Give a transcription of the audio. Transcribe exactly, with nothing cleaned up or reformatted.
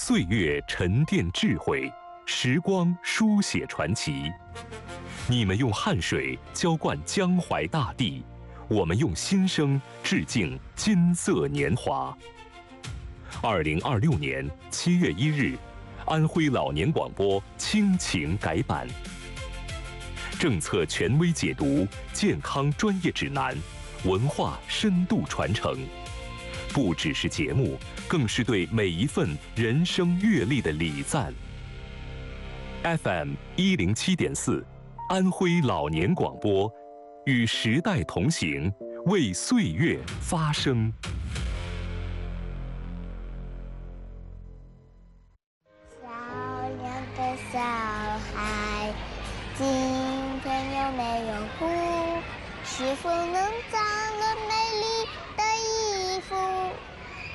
岁月沉淀智慧，时光书写传奇。你们用汗水浇灌江淮大地，我们用心声致敬金色年华。二零二六年七月一日，安徽老年广播亲情改版，政策权威解读，健康专业指南，文化深度传承。不只是节目，更是对每一份人生阅历的礼赞。F M 一零七点四，安徽老年广播，与时代同行，为岁月发声。 小两个小孩，今天有没有哭？是否能唱个